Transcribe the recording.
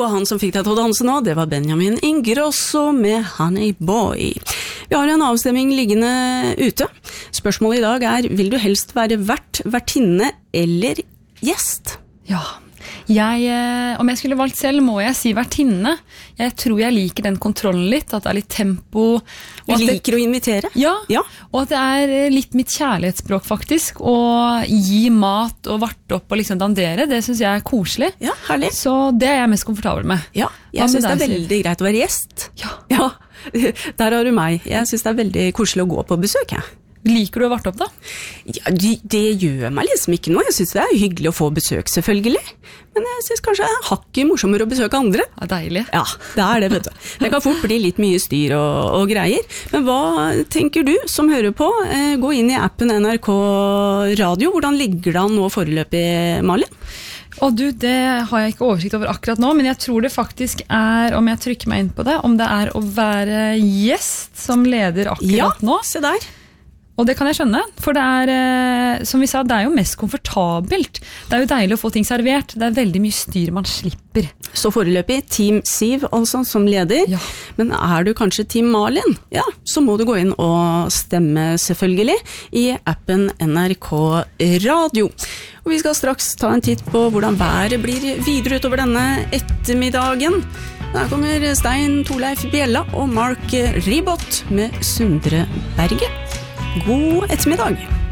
og han som fikk deg til å danse nå, det var Benjamin Ingrosso med Honey Boy. Vi har en avstemning liggende ute. Spørsmålet i dag er, vil du helst være vert, vertinne eller gjest? Ja, om jeg skulle valgt selv, må jeg si vertinne. Jeg tror jeg liker den kontrollen litt, at det er litt tempo. Du liker å invitere? Ja, og at det er litt mitt kjærlighetsspråk faktisk, å gi mat og varte opp og liksom dandere, det synes jeg er koselig. Ja, herlig. Så det er jeg mest komfortabel med. Ja, jeg synes det er veldig greit å være gjest. Ja, der har du meg. Jeg synes det er veldig koselig å gå på besøk, jeg. Liker du å varte opp da? Ja, det gjør meg liksom ikke noe. Jeg synes det er hyggelig å få besøk selvfølgelig. Men jeg synes kanskje det er hakket morsommere å besøke andre. Det er deilig. Ja, det er det, vet du. Det kan fort bli litt mye styr og greier. Men hva tenker du som hører på? Gå inn i appen NRK Radio. Hvordan ligger det an nå foreløpig, Malin? Du, det har jeg ikke oversikt over akkurat nå, men jeg tror det faktisk er, om jeg trykker meg inn på det, om det er å være gjest som leder akkurat nå. Ja, se der. Og det kan jeg skjønne, for det er, som vi sa, det er jo mest komfortabelt. Det er jo deilig å få ting servert. Det er veldig mye styr man slipper. Så foreløpig Team Siv altså, som leder. Ja. Men er du kanskje Team Malin? Ja, så må du gå inn og stemme selvfølgelig i appen NRK Radio. Og vi skal straks ta en titt på hvordan været blir videre utover denne ettermiddagen. Der kommer Stein Torleif Bjella og Mark Ribot med Sundre Berge. God ettermiddag!